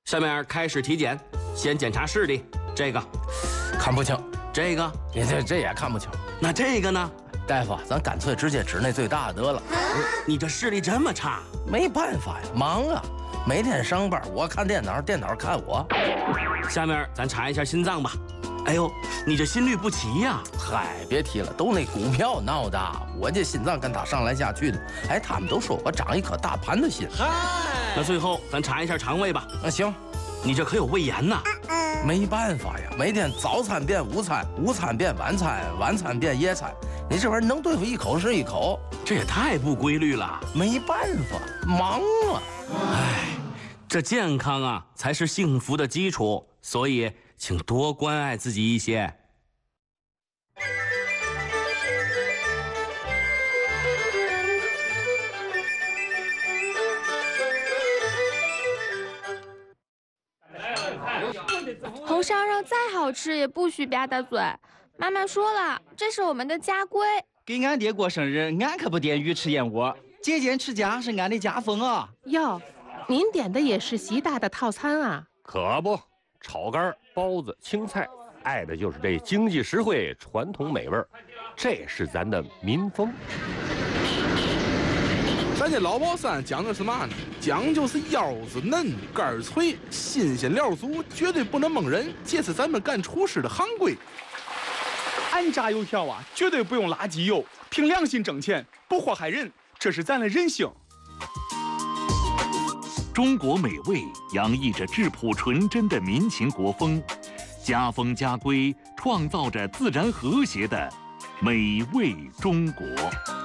下面开始体检，先检查视力。这个看不清， 这个这也看不清。 那这个呢？ 大夫，咱干脆直接指那最大的得了。 你这视力这么差？ 没办法呀，忙啊，每天上班，我看电脑，电脑看我。 下面咱查一下心脏吧。哎呦，你这心律不齐呀！ 嗨，别提了，都那股票闹的，我这心脏跟他上来下去的。哎，他们都说我长一颗大盘子心。 嗨，那最后咱查一下肠胃吧。 行， 你这可有胃炎呐？ 没办法呀，每天早餐变午餐，午餐变晚餐，晚餐变夜餐，你这玩意儿能对付一口是一口， 这也太不规律了。 没办法，忙啊。 哎，这健康啊才是幸福的基础，所以请多关爱自己一些。 红烧肉再好吃也不许吧嗒嘴。妈妈说了，这是我们的家规。 给俺爹过生日，俺可不点鱼吃燕窝。节俭持家是俺的家风啊。 哟，您点的也是习大的套餐啊？ 可不，炒肝、包子、青菜，爱的就是这经济实惠、传统美味，这是咱的民风。 咱这老宝山讲究是嘛呢？讲究是腰子嫩、肝脆、新鲜料足，绝对不能蒙人，这是咱们干厨师的行规。 俺炸油条啊，绝对不用垃圾油，凭良心挣钱，不祸害人，这是咱的人性。 中国美味洋溢着质朴纯真的民情国风，家风家规创造着自然和谐的美味中国。